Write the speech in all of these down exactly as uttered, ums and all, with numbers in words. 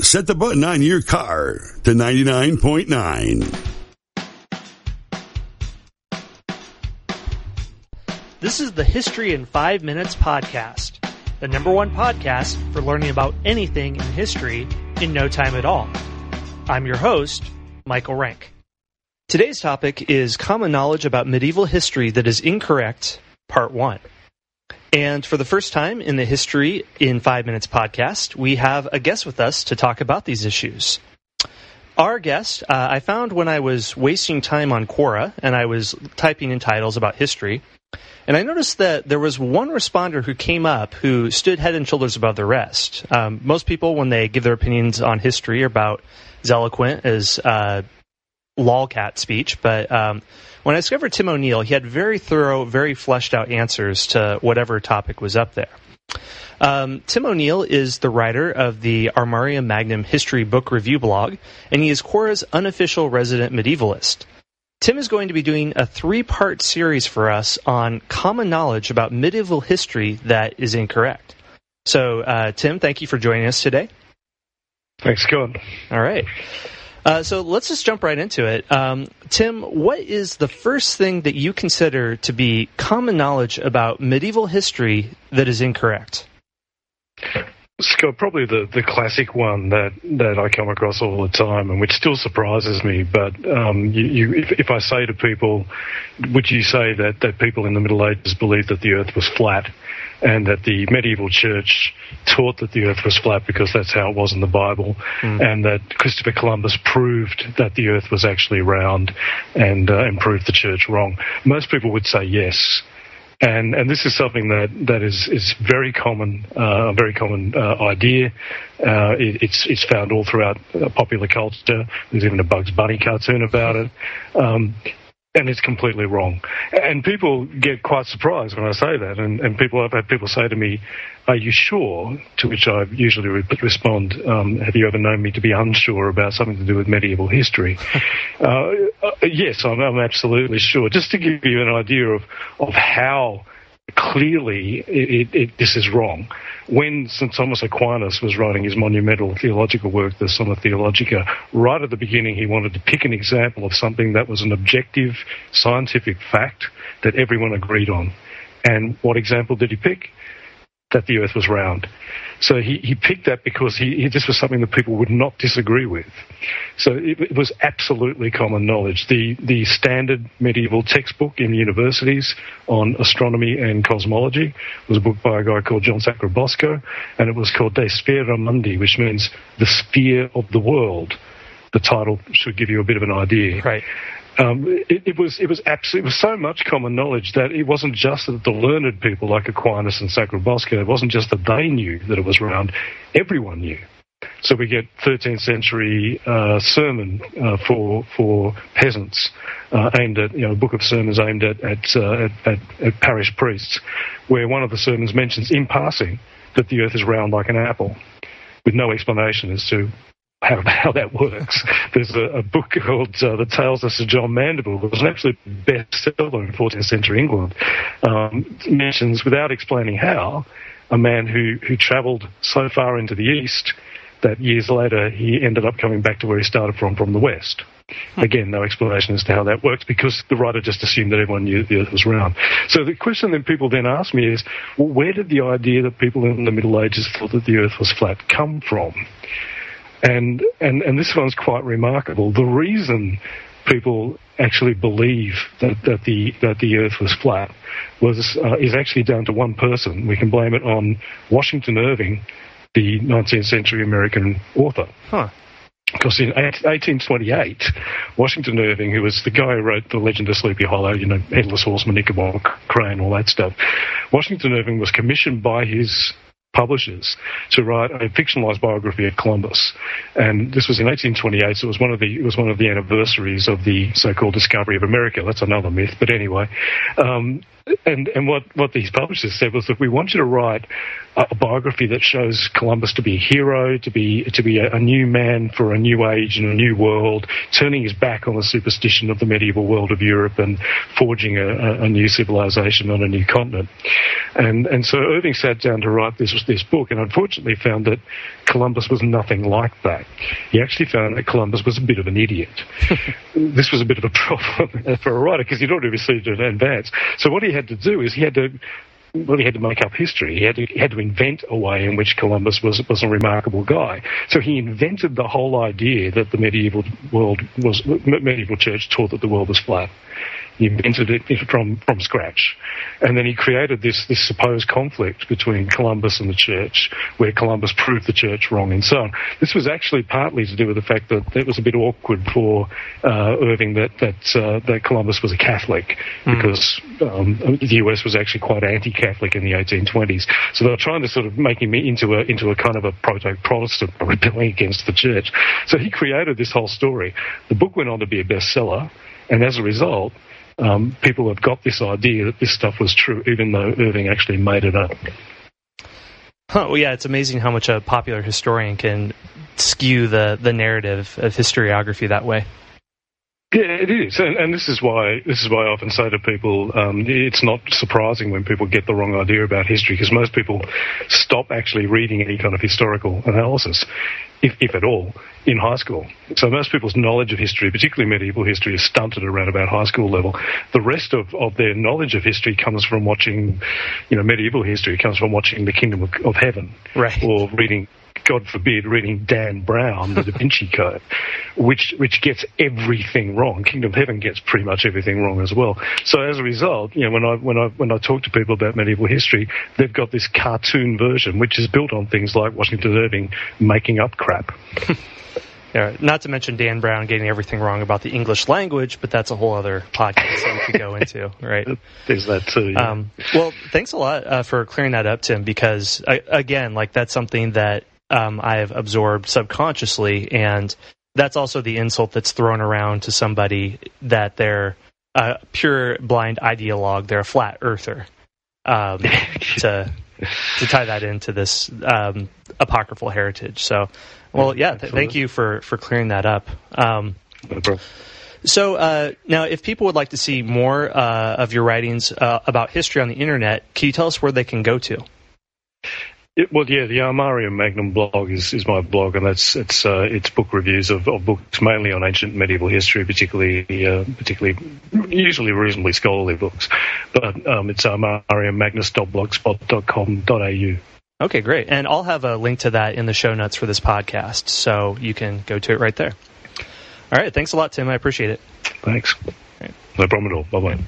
set the button on your car to ninety-nine point nine. This is the History in Five Minutes podcast, the number one podcast for learning about anything in history in no time at all. I'm your host, Michael Rank. Today's topic is common knowledge about medieval history that is incorrect, part one. And for the first time in the History in Five Minutes podcast, we have a guest with us to talk about these issues. Our guest, uh, I found when I was wasting time on Quora and I was typing in titles about history, and I noticed that there was one responder who came up who stood head and shoulders above the rest. Um, most people, when they give their opinions on history, are about as eloquent as uh, lolcat speech, but um, when I discovered Tim O'Neill, he had very thorough, very fleshed out answers to whatever topic was up there. Um, Tim O'Neill is the writer of the Armaria Magnum History Book Review blog, and he is Quora's unofficial resident medievalist. Tim is going to be doing a three-part series for us on common knowledge about medieval history that is incorrect. So, uh, Tim, thank you for joining us today. Thanks, Scott. All right. Uh, so let's just jump right into it. Um, Tim, what is the first thing that you consider to be common knowledge about medieval history that is incorrect? Scott, probably the, the classic one that, that I come across all the time and which still surprises me, but um, you, you, if, if I say to people, would you say that, that people in the Middle Ages believed that the earth was flat and that the medieval church taught that the earth was flat because that's how it was in the Bible, mm. and that Christopher Columbus proved that the earth was actually round and, uh, and proved the church wrong? Most people would say yes. And and this is something that, that is, is very common, uh, a very common uh, idea. Uh, it, it's it's found all throughout uh, popular culture. There's even a Bugs Bunny cartoon about it. Um, and it's completely wrong. And people get quite surprised when I say that. And, and people I've had people say to me, "Are you sure?" To which I usually re- respond, um, "Have you ever known me to be unsure about something to do with medieval history?" uh, uh, yes, I'm, I'm absolutely sure. Just to give you an idea of, of how clearly it, it, it, this is wrong. When Saint Thomas Aquinas was writing his monumental theological work, the Summa Theologica, right at the beginning he wanted to pick an example of something that was an objective scientific fact that everyone agreed on. And what example did he pick? That the earth was round. So he, he picked that because he, he, this was something that people would not disagree with. So it, it was absolutely common knowledge. The, the standard medieval textbook in universities on astronomy and cosmology was a book by a guy called John Sacrobosco, and it was called De Sphera Mundi, which means the sphere of the world. The title should give you a bit of an idea. Right. Um, it, it was it was absolutely it was so much common knowledge that it wasn't just that the learned people like Aquinas and Sacrobosco, it wasn't just that they knew that it was round, everyone knew. So we get thirteenth century uh, sermon uh, for for peasants uh, aimed at, you know, a book of sermons aimed at at, uh, at at at parish priests, where one of the sermons mentions in passing that the earth is round like an apple, with no explanation as to How, how that works. There's a, a book called uh, The Tales of Sir John Mandeville. It was an absolute bestseller in fourteenth century England. Um, mentions, without explaining how, a man who, who travelled so far into the east that years later he ended up coming back to where he started from, from the west. Again, no explanation as to how that works, because the writer just assumed that everyone knew the earth was round. So the question that people then ask me is, well, where did the idea that people in the Middle Ages thought that the earth was flat come from? And, and and this one's quite remarkable. The reason people actually believe that, that the that the Earth was flat was uh, is actually down to one person. We can blame it on Washington Irving, the nineteenth century American author. Huh. Because in eighteen twenty-eight, Washington Irving, who was the guy who wrote The Legend of Sleepy Hollow, you know, Headless Horseman, Ichabod Crane, all that stuff, Washington Irving was commissioned by his publishers to write a fictionalized biography of Columbus, and this was in eighteen twenty-eight. So it was one of the it was one of the anniversaries of the so-called discovery of America. That's another myth, but anyway, um, and and what, what these publishers said was that we want you to write a, a biography that shows Columbus to be a hero, to be to be a, a new man for a new age and a new world, turning his back on the superstition of the medieval world of Europe and forging a, a, a new civilization on a new continent. And and so Irving sat down to write this this book, and unfortunately found that Columbus was nothing like that. He actually found that Columbus was a bit of an idiot. This was a bit of a problem for a writer because he'd already received it in advance. So what he had to do is he had to well, he had to make up history. He had to, he had to invent a way in which Columbus was was a remarkable guy. So he invented the whole idea that the medieval world was medieval church taught that the world was flat. He invented it from, from scratch. And then he created this, this supposed conflict between Columbus and the church, where Columbus proved the church wrong and so on. This was actually partly to do with the fact that it was a bit awkward for uh, Irving that that, uh, that Columbus was a Catholic, mm. because um, the U S was actually quite anti-Catholic in the eighteen twenties. So they were trying to sort of make him into a, into a kind of a proto-Protestant, rebelling against the church. So he created this whole story. The book went on to be a bestseller, and as a result, Um, people have got this idea that this stuff was true, even though Irving actually made it up. Huh, well, yeah, it's amazing how much a popular historian can skew the, the narrative of historiography that way. Yeah, it is, and, and this is why this is why I often say to people, um, it's not surprising when people get the wrong idea about history, because most people stop actually reading any kind of historical analysis, if, if at all, in high school. So most people's knowledge of history, particularly medieval history, is stunted around about high school level. The rest of, of their knowledge of history comes from watching, you know, medieval history. It comes from watching The Kingdom of, of Heaven, right, or reading, God forbid, reading Dan Brown, The Da Vinci Code, which which gets everything wrong. Kingdom of Heaven gets pretty much everything wrong as well. So as a result, you know, when I when I when I talk to people about medieval history, they've got this cartoon version, which is built on things like Washington Irving making up crap. Yeah, not to mention Dan Brown getting everything wrong about the English language, but that's a whole other podcast that we could go into, right? There's that too. Yeah. Um, well, thanks a lot uh, for clearing that up, Tim, because, I, again, like that's something that um, I have absorbed subconsciously, and that's also the insult that's thrown around to somebody that they're a pure blind ideologue, they're a flat earther, um, to to tie that into this um, apocryphal heritage. So, well, yeah, th- thank you for, for clearing that up. Um, no problem. So uh, now, if people would like to see more uh, of your writings uh, about history on the internet, can you tell us where they can go to? It, well, yeah, the Armarium Magnum blog is, is my blog, and that's it's uh, it's book reviews of, of books mainly on ancient medieval history, particularly uh, particularly usually reasonably scholarly books. But um, it's armarium magnus dot blogspot dot com dot a u. Okay, great, and I'll have a link to that in the show notes for this podcast, so you can go to it right there. All right, thanks a lot, Tim. I appreciate it. Thanks. Right. No problem at all. Bye-bye.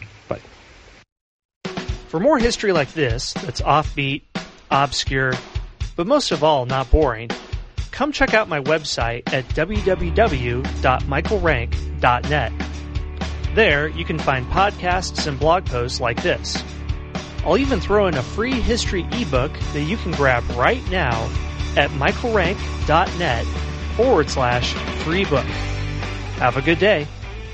Bye. For more history like this, that's offbeat, obscure, but most of all, not boring, come check out my website at w w w dot michael rank dot net. There, you can find podcasts and blog posts like this. I'll even throw in a free history ebook that you can grab right now at michael rank dot net forward slash free book. Have a good day.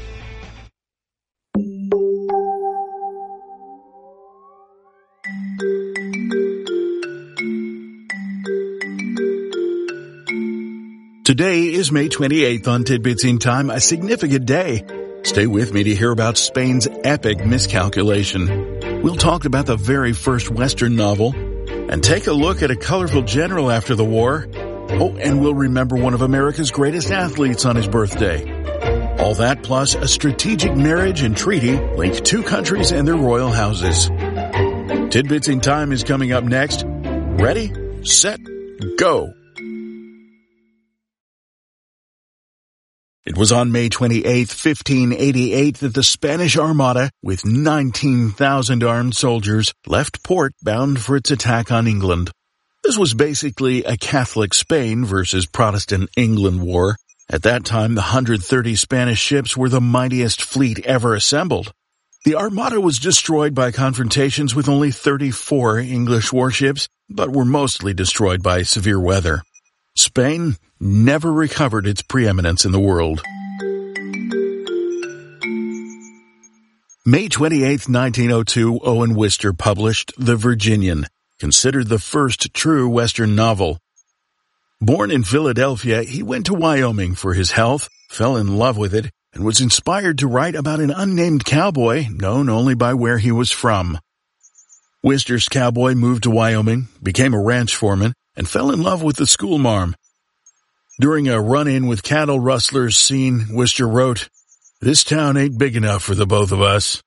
Today is May twenty-eighth on Tidbits in Time, a significant day. Stay with me to hear about Spain's epic miscalculation. We'll talk about the very first Western novel and take a look at a colorful general after the war. Oh, and we'll remember one of America's greatest athletes on his birthday. All that plus a strategic marriage and treaty link two countries and their royal houses. Tidbits in Time is coming up next. Ready, set, go. It was on May twenty-eighth, fifteen eighty-eight, that the Spanish Armada, with nineteen thousand armed soldiers, left port bound for its attack on England. This was basically a Catholic Spain versus Protestant England war. At that time, the one hundred thirty Spanish ships were the mightiest fleet ever assembled. The Armada was destroyed by confrontations with only thirty-four English warships, but were mostly destroyed by severe weather. Spain never recovered its preeminence in the world. May twenty-eighth, nineteen oh two, Owen Wister published The Virginian, considered the first true Western novel. Born in Philadelphia, he went to Wyoming for his health, fell in love with it, and was inspired to write about an unnamed cowboy known only by where he was from. Wister's cowboy moved to Wyoming, became a ranch foreman, and fell in love with the schoolmarm. During a run-in with cattle rustlers scene, Wister wrote, "This town ain't big enough for the both of us."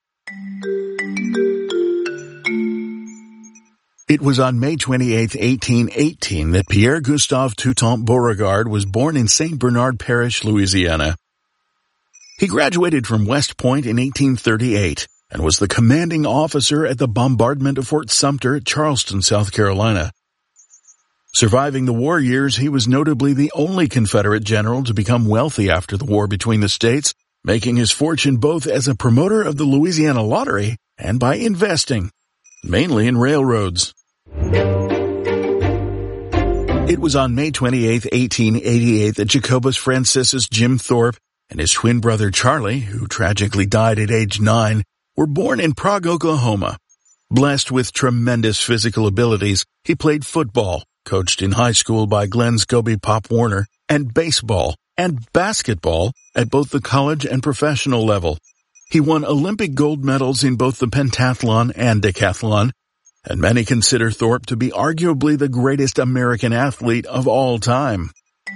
It was on May twenty-eighth, eighteen eighteen, that Pierre-Gustave Toutant Beauregard was born in Saint Bernard Parish, Louisiana. He graduated from West Point in eighteen thirty-eight and was the commanding officer at the bombardment of Fort Sumter at Charleston, South Carolina. Surviving the war years, he was notably the only Confederate general to become wealthy after the war between the states, making his fortune both as a promoter of the Louisiana Lottery and by investing, mainly in railroads. It was on May twenty-eighth, eighteen eighty-eight that Jacobus Franciscus Jim Thorpe and his twin brother Charlie, who tragically died at age nine, were born in Prague, Oklahoma. Blessed with tremendous physical abilities, he played football, coached in high school by Glenn Scobie Pop Warner, and baseball and basketball at both the college and professional level. He won Olympic gold medals in both the pentathlon and decathlon, and many consider Thorpe to be arguably the greatest American athlete of all time.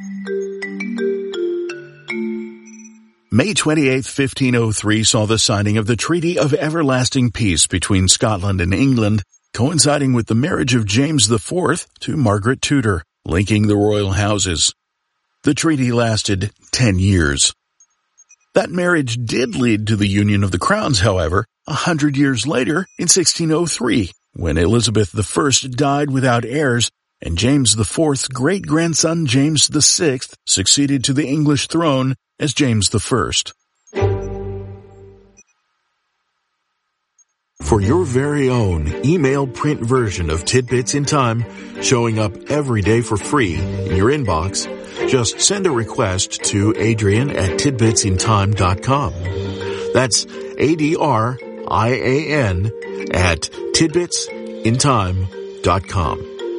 May twenty-eighth, fifteen oh three saw the signing of the Treaty of Everlasting Peace between Scotland and England, coinciding with the marriage of James the Fourth to Margaret Tudor, linking the royal houses. The treaty lasted ten years. That marriage did lead to the union of the crowns, however, a hundred years later in sixteen oh three, when Elizabeth the First died without heirs, and James the Fourth's great-grandson James the Sixth succeeded to the English throne as James the First. For your very own email print version of Tidbits in Time, showing up every day for free in your inbox, just send a request to Adrian at tidbits in time dot com. That's A D R I A N at tidbits in time dot com.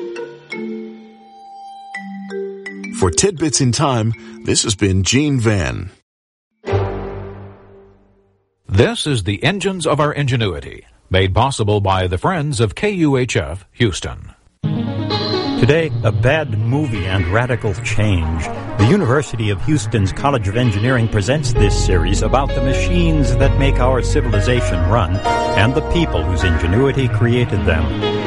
For Tidbits in Time, this has been Gene Van. This is the Engines of Our Ingenuity, made possible by the friends of K U H F Houston. Today, a bad movie and radical change. The University of Houston's College of Engineering presents this series about the machines that make our civilization run and the people whose ingenuity created them.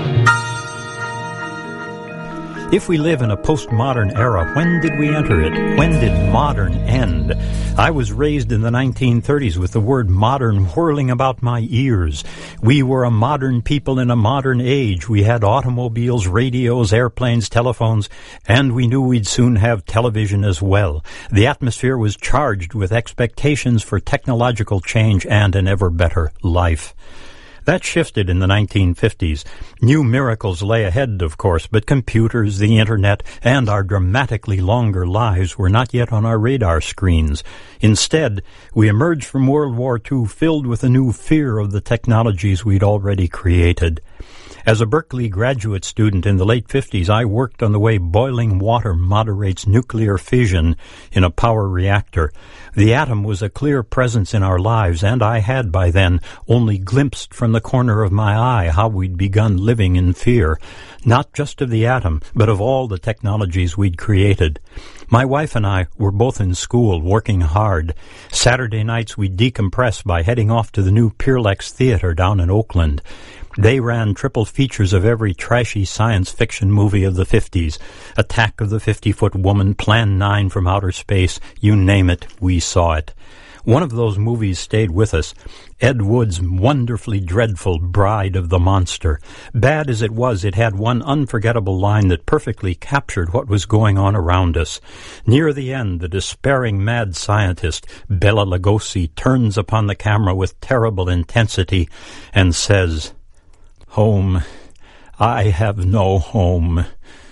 If we live in a postmodern era, when did we enter it? When did modern end? I was raised in the nineteen thirties with the word modern whirling about my ears. We were a modern people in a modern age. We had automobiles, radios, airplanes, telephones, and we knew we'd soon have television as well. The atmosphere was charged with expectations for technological change and an ever better life. That shifted in the nineteen fifties. New miracles lay ahead, of course, but computers, the Internet, and our dramatically longer lives were not yet on our radar screens. Instead, we emerged from World War Two filled with a new fear of the technologies we'd already created. As a Berkeley graduate student in the late fifties, I worked on the way boiling water moderates nuclear fission in a power reactor. The atom was a clear presence in our lives, and I had by then only glimpsed from the corner of my eye how we'd begun living in fear, not just of the atom, but of all the technologies we'd created. My wife and I were both in school, working hard. Saturday nights we'd decompress by heading off to the new Peerlex Theater down in Oakland. They ran triple features of every trashy science fiction movie of the fifties. Attack of the fifty-Foot Woman, Plan nine from Outer Space, you name it, we saw it. One of those movies stayed with us, Ed Wood's wonderfully dreadful Bride of the Monster. Bad as it was, it had one unforgettable line that perfectly captured what was going on around us. Near the end, the despairing mad scientist, Bela Lugosi, turns upon the camera with terrible intensity and says, "Home. I have no home.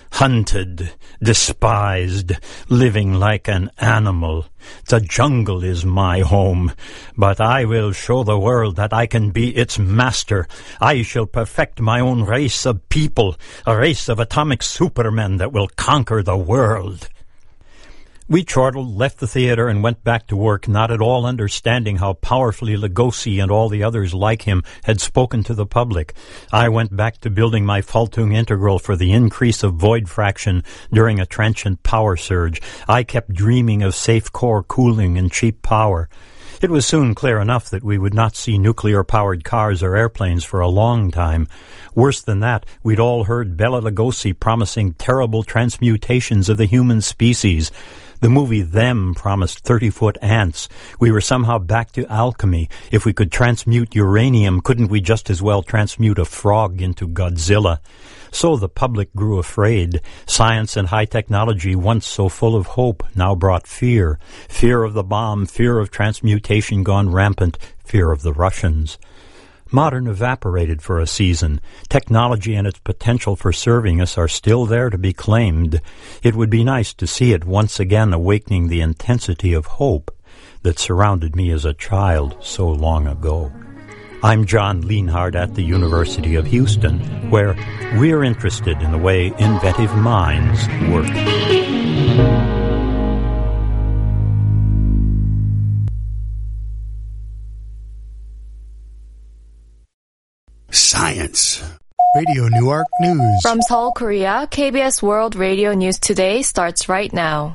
hunted, despised, living like an animal. The jungle is my home, but I will show the world that I can be its master. I shall perfect my own race of people, a race of atomic supermen that will conquer the world. We chortled, left the theater, and went back to work, not at all understanding how powerfully Lugosi and all the others like him had spoken to the public. I went back to building my Faltung integral for the increase of void fraction during a transient power surge. I kept dreaming of safe core cooling and cheap power. It was soon clear enough that we would not see nuclear-powered cars or airplanes for a long time. Worse than that, we'd all heard Bela Lugosi promising terrible transmutations of the human species. The movie Them promised thirty-foot ants. We were somehow back to alchemy. If we could transmute uranium, couldn't we just as well transmute a frog into Godzilla? So the public grew afraid. Science and high technology, once so full of hope, now brought fear. Fear of the bomb, fear of transmutation gone rampant, fear of the Russians. Modern evaporated for a season. Technology and its potential for serving us are still there to be claimed. It would be nice to see it once again awakening the intensity of hope that surrounded me as a child so long ago. I'm John Lienhard at the University of Houston, where we're interested in the way inventive minds work. Science. Radio Newark News. From Seoul, Korea, K B S World Radio News Today starts right now.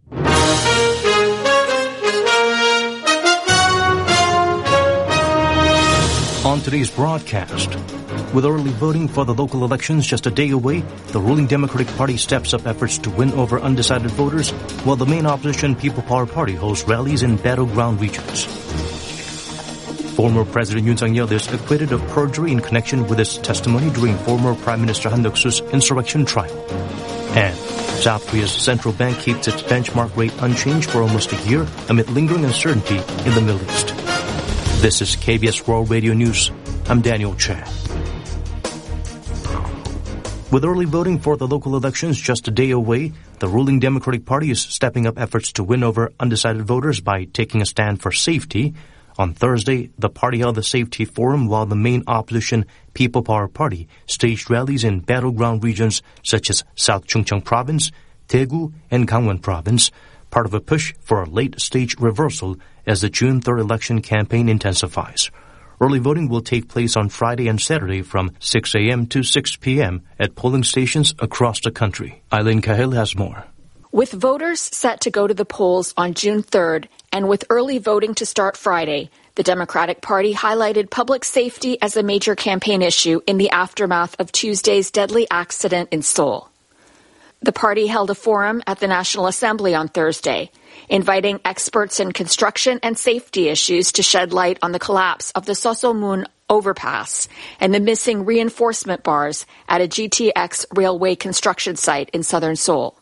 On today's broadcast, with early voting for the local elections just a day away, the ruling Democratic Party steps up efforts to win over undecided voters, while the main opposition People Power Party holds rallies in battleground regions. Former President Yoon Suk-yeol is acquitted of perjury in connection with his testimony during former Prime Minister Han Duck-soo's insurrection trial. And South Korea's central bank keeps its benchmark rate unchanged for almost a year amid lingering uncertainty in the Middle East. This is K B S World Radio News. I'm Daniel Chan. With early voting for the local elections just a day away, the ruling Democratic Party is stepping up efforts to win over undecided voters by taking a stand for safety. On Thursday, the party held a safety forum while the main opposition People Power Party staged rallies in battleground regions such as South Chungcheong Province, Daegu, and Gangwon Province, part of a push for a late-stage reversal as the June third election campaign intensifies. Early voting will take place on Friday and Saturday from six a.m. to six p.m. at polling stations across the country. Eileen Cahill has more. With voters set to go to the polls on June third and with early voting to start Friday, the Democratic Party highlighted public safety as a major campaign issue in the aftermath of Tuesday's deadly accident in Seoul. The party held a forum at the National Assembly on Thursday, inviting experts in construction and safety issues to shed light on the collapse of the Sosomun overpass and the missing reinforcement bars at a G T X railway construction site in southern Seoul.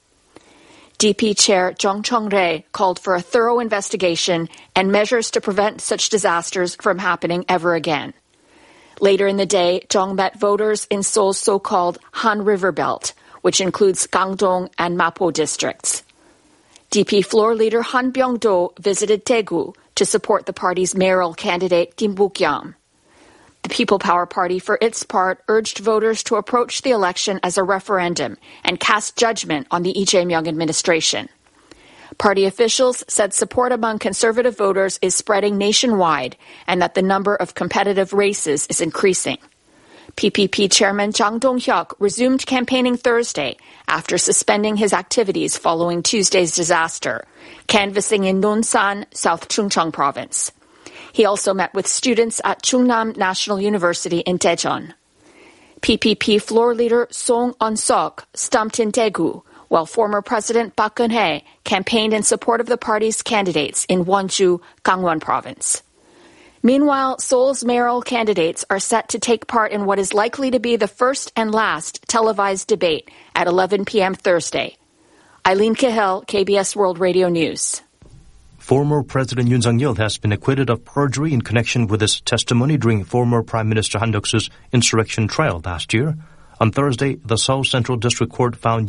D P Chair Jung Chong-rae called for a thorough investigation and measures to prevent such disasters from happening ever again. Later in the day, Jung met voters in Seoul's so-called Han River Belt, which includes Gangdong and Mapo districts. D P floor leader Han Byung-do visited Daegu to support the party's mayoral candidate Kim Buk-yeom. The People Power Party, for its part, urged voters to approach the election as a referendum and cast judgment on the Lee Jae-myung administration. Party officials said support among conservative voters is spreading nationwide and that the number of competitive races is increasing. P P P Chairman Jang Dong-hyuk resumed campaigning Thursday after suspending his activities following Tuesday's disaster, canvassing in Nonsan, South Chungcheong Province. He also met with students at Chungnam National University in Daejeon. P P P floor leader Song Un-seok stumped in Daegu, while former President Park Geun-hye campaigned in support of the party's candidates in Wonju, Gangwon Province. Meanwhile, Seoul's mayoral candidates are set to take part in what is likely to be the first and last televised debate at eleven p.m. Thursday. Eileen Cahill, K B S World Radio News. Former President Yoon Suk-yeol has been acquitted of perjury in connection with his testimony during former Prime Minister Han Duck-soo's insurrection trial last year. On Thursday, the Seoul Central District Court found Yoon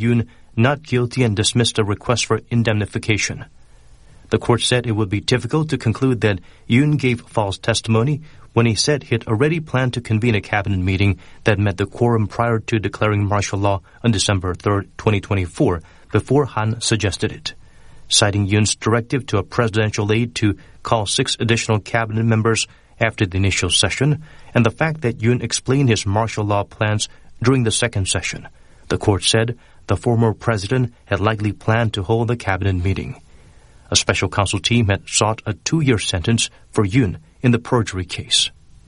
not guilty and dismissed a request for indemnification. The court said it would be difficult to conclude that Yoon gave false testimony when he said he had already planned to convene a cabinet meeting that met the quorum prior to declaring martial law on December third, twenty twenty-four, before Han suggested it. Citing Yoon's directive to a presidential aide to call six additional cabinet members after the initial session, and the fact that Yoon explained his martial law plans during the second session, the court said the former president had likely planned to hold a cabinet meeting. A special counsel team had sought a two-year sentence for Yoon in the perjury case.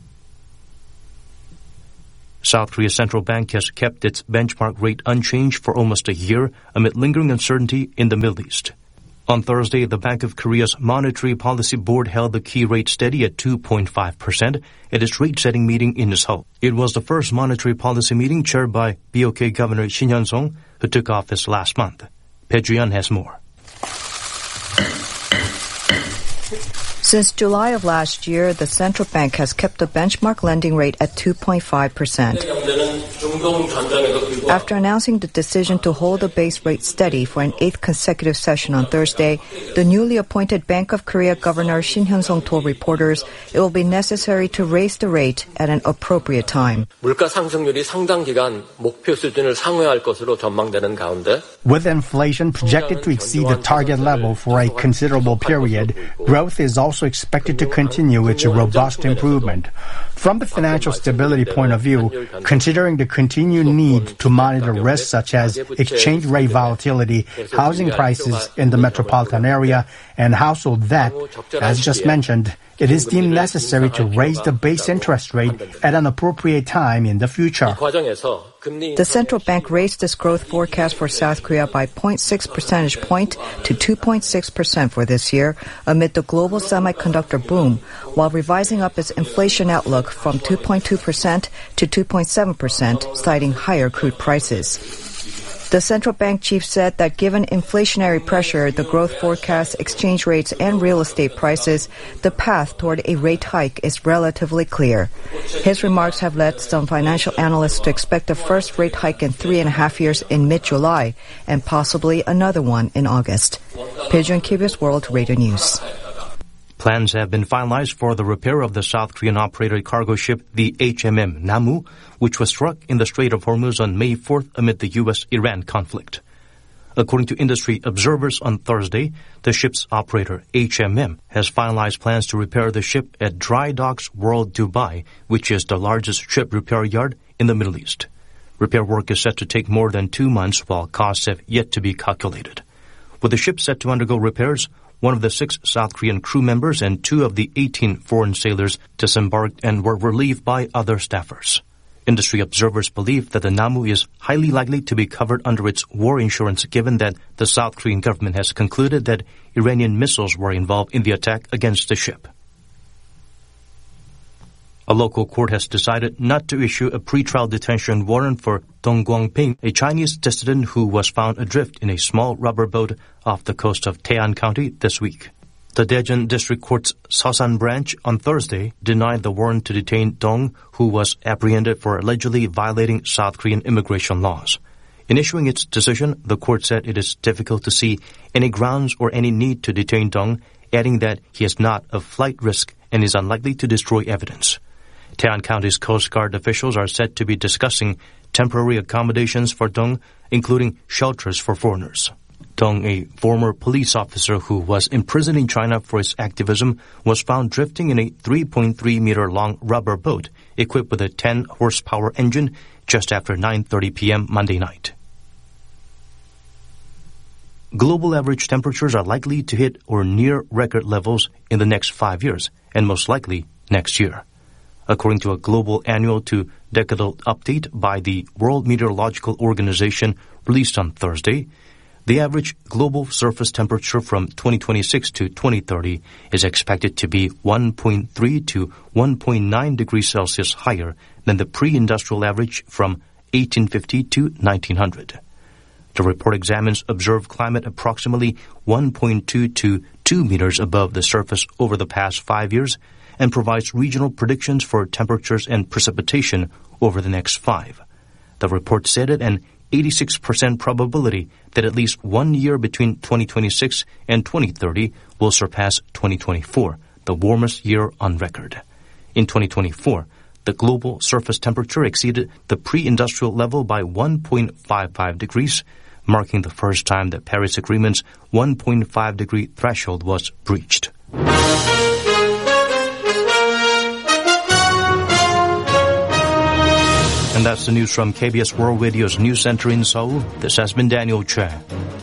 South Korea's central bank has kept its benchmark rate unchanged for almost a year amid lingering uncertainty in the Middle East. On Thursday, the Bank of Korea's Monetary Policy Board held the key rate steady at two point five percent at its rate-setting meeting in Seoul. It was the first monetary policy meeting chaired by B O K Governor Shin Hyun-song, who took office last month. Pei Ju-yeon has more. Since July of last year, the central bank has kept the benchmark lending rate at two point five percent. After announcing the decision to hold the base rate steady for an eighth consecutive session on Thursday, the newly appointed Bank of Korea Governor Shin Hyun-song told reporters it will be necessary to raise the rate at an appropriate time. 물가 상승률이 상당 기간 목표 수준을 상회할 것으로 전망되는 가운데 With inflation projected to exceed the target level for a considerable period, growth is also expected to continue its robust improvement. From the financial stability point of view, considering the continued need to monitor risks such as exchange rate volatility, housing prices in the metropolitan area, and household debt, as just mentioned, it is deemed necessary to raise the base interest rate at an appropriate time in the future. The central bank raised its growth forecast for South Korea by zero point six percentage point to two point six percent for this year amid the global semiconductor boom, while revising up its inflation outlook from two point two percent to two point seven percent, citing higher crude prices. The central bank chief said that given inflationary pressure, the growth forecast, exchange rates, and real estate prices, the path toward a rate hike is relatively clear. His remarks have led some financial analysts to expect a first rate hike in three and a half years in mid-July and possibly another one in August. Pei Ju-yeon, K B S World Radio News. Plans have been finalized for the repair of the South Korean operated cargo ship, the H M M Namu, which was struck in the Strait of Hormuz on May fourth amid the U S Iran conflict. According to industry observers on Thursday, the ship's operator, H M M, has finalized plans to repair the ship at Dry Docks World Dubai, which is the largest ship repair yard in the Middle East. Repair work is set to take more than two months, while costs have yet to be calculated. With the ship set to undergo repairs, one of the six South Korean crew members and two of the eighteen foreign sailors disembarked and were relieved by other staffers. Industry observers believe that the Namu is highly likely to be covered under its war insurance given that the South Korean government has concluded that Iranian missiles were involved in the attack against the ship. A local court has decided not to issue a pretrial detention warrant for Dong Guangping, a Chinese dissident who was found adrift in a small rubber boat off the coast of Taean County this week. The Daejeon District Court's Seosan branch on Thursday denied the warrant to detain Dong, who was apprehended for allegedly violating South Korean immigration laws. In issuing its decision, the court said it is difficult to see any grounds or any need to detain Dong, adding that he is not a flight risk and is unlikely to destroy evidence. Taean County's Coast Guard officials are said to be discussing temporary accommodations for Dong, including shelters for foreigners. Dong, a former police officer who was imprisoned in China for his activism, was found drifting in a three point three meter long rubber boat equipped with a ten horsepower engine just after nine thirty p.m. Monday night. Global average temperatures are likely to hit or near record levels in the next five years, and most likely next year. According to a global annual to decadal update by the World Meteorological Organization released on Thursday, the average global surface temperature from twenty twenty-six to twenty thirty is expected to be one point three to one point nine degrees Celsius higher than the pre-industrial average from eighteen fifty to nineteen hundred. The report examines observed climate approximately one point two to two meters above the surface over the past five years and provides regional predictions for temperatures and precipitation over the next five. The report said it an eighty-six percent probability that at least one year between twenty twenty-six and twenty thirty will surpass twenty twenty-four, the warmest year on record. In twenty twenty-four, the global surface temperature exceeded the pre-industrial level by one point five five degrees, marking the first time that Paris Agreement's one point five degree threshold was breached. And that's the news from K B S World Radio's News Center in Seoul. This has been Daniel Chen.